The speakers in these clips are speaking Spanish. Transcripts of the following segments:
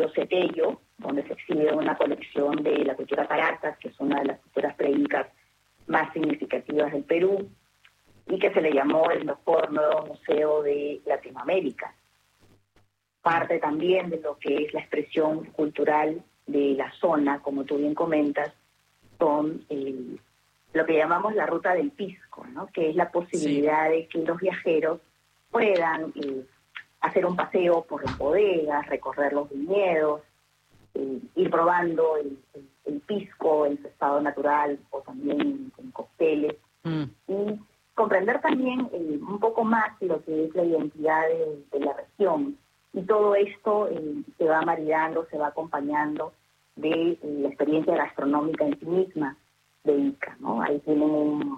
Museo Cetello, donde se exhibe una colección de la cultura Caracas, que es una de las culturas pre-incas más significativas del Perú, y que se le llamó el mejor nuevo museo de Latinoamérica. Parte también de lo que es la expresión cultural de la zona, como tú bien comentas, son lo que llamamos la ruta del pisco, ¿no? Que es la posibilidad de que los viajeros puedan hacer un paseo por las bodegas, recorrer los viñedos, ir probando el pisco en su estado natural o también en cócteles, y comprender también un poco más lo que es la identidad de la región. Y todo esto se va maridando, se va acompañando de la experiencia gastronómica en sí misma de Ica, ¿no? Ahí tienen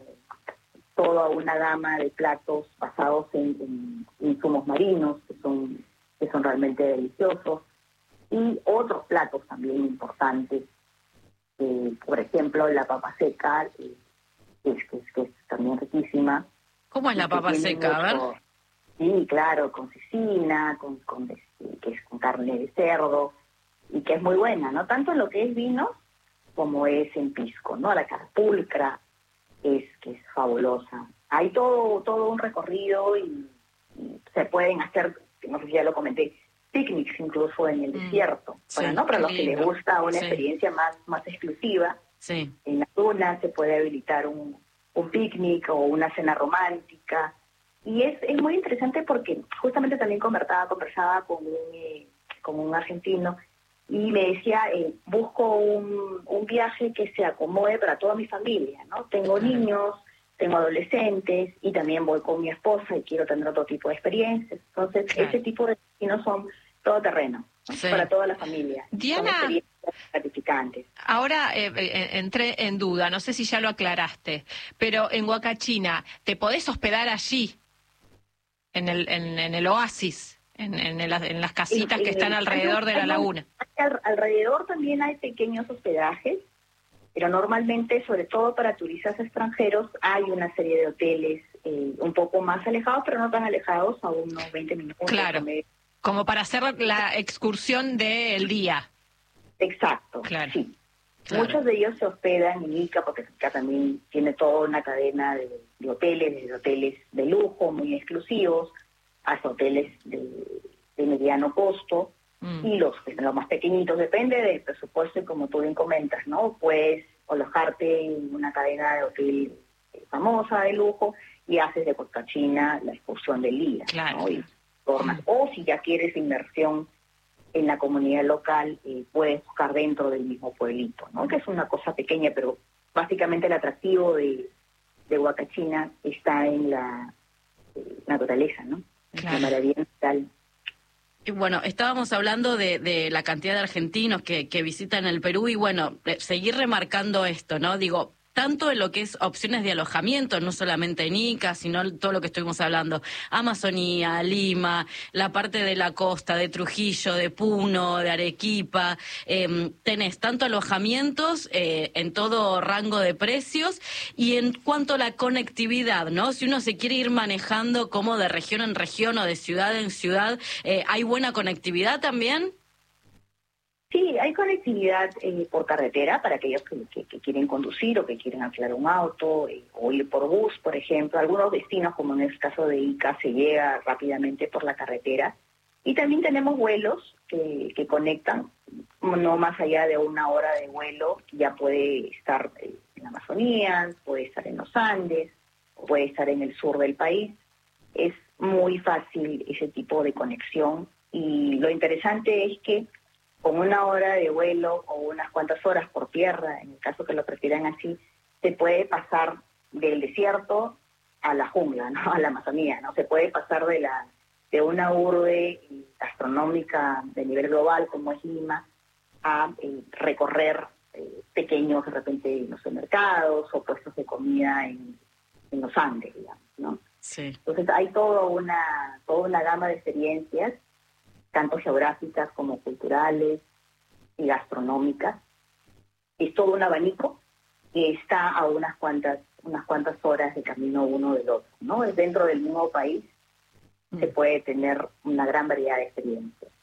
toda una gama de platos basados en insumos marinos, que son realmente deliciosos, y otros platos también importantes, por ejemplo, la papa seca, que es también riquísima. ¿Cómo es la papa seca? A ver. Sí, claro, con cecina, que es con carne de cerdo, y que es muy buena, ¿no? Tanto en lo que es vino como es en pisco, ¿no? La carapulcra, que es fabulosa. Hay todo un recorrido y se pueden hacer, no sé si ya lo comenté, picnics incluso en el desierto, para los que les gusta una experiencia más exclusiva. Sí. En la duna se puede habilitar un picnic o una cena romántica. Y es muy interesante porque justamente también conversaba con un argentino y me decía, busco un viaje que se acomode para toda mi familia, ¿no? Tengo niños, tengo adolescentes y también voy con mi esposa y quiero tener otro tipo de experiencias. Entonces, ese tipo de destinos son todoterreno, ¿no? Para toda la familia. Diana, son experiencias gratificantes. Ahora entré en duda, no sé si ya lo aclaraste, pero en Huacachina, ¿te podés hospedar allí? En el oasis, en las casitas que están alrededor de la laguna. Alrededor también hay pequeños hospedajes, pero normalmente, sobre todo para turistas extranjeros, hay una serie de hoteles un poco más alejados, pero no tan alejados, a unos 20 minutos. Claro, como para hacer la excursión del día. Exacto, claro. Sí. Claro. Muchos de ellos se hospedan en Ica, porque Ica también tiene toda una cadena de hoteles, desde hoteles de lujo, muy exclusivos, hasta hoteles de mediano costo, y los más pequeñitos, depende del presupuesto, y como tú bien comentas, ¿no? Puedes alojarte en una cadena de hotel famosa, de lujo, y haces de Huacachina la excursión del día, claro. ¿no? Y formas. O si ya quieres inmersión en la comunidad local, puedes buscar dentro del mismo pueblito, ¿no? Que es una cosa pequeña, pero básicamente el atractivo de Huacachina está en la naturaleza, ¿no? Claro. La maravilla natural. Y bueno, estábamos hablando de la cantidad de argentinos que visitan el Perú y bueno, seguir remarcando esto, ¿no? Digo, tanto en lo que es opciones de alojamiento, no solamente en Ica, sino todo lo que estuvimos hablando, Amazonía, Lima, la parte de la costa, de Trujillo, de Puno, de Arequipa, tenés tanto alojamientos en todo rango de precios, y en cuanto a la conectividad, ¿no? Si uno se quiere ir manejando como de región en región o de ciudad en ciudad, ¿hay buena conectividad también? Sí, hay conectividad por carretera para aquellos que quieren conducir o que quieren alquilar un auto, o ir por bus, por ejemplo. Algunos destinos, como en el caso de Ica, se llega rápidamente por la carretera. Y también tenemos vuelos que conectan, no más allá de 1 hora de vuelo, ya puede estar en la Amazonía, puede estar en los Andes, o puede estar en el sur del país. Es muy fácil ese tipo de conexión, y lo interesante es que con 1 hora de vuelo o unas cuantas horas por tierra, en el caso que lo prefieran así, se puede pasar del desierto a la jungla, ¿no? A la Amazonía, ¿no? Se puede pasar de una urbe gastronómica de nivel global como es Lima a recorrer pequeños, de repente, no sé, mercados o puestos de comida en los Andes, digamos, ¿no? Sí. Entonces hay toda una gama de experiencias, tanto geográficas como culturales y gastronómicas. Es todo un abanico que está a unas cuantas horas de camino uno del otro, ¿no? Dentro del mismo país se puede tener una gran variedad de experiencias.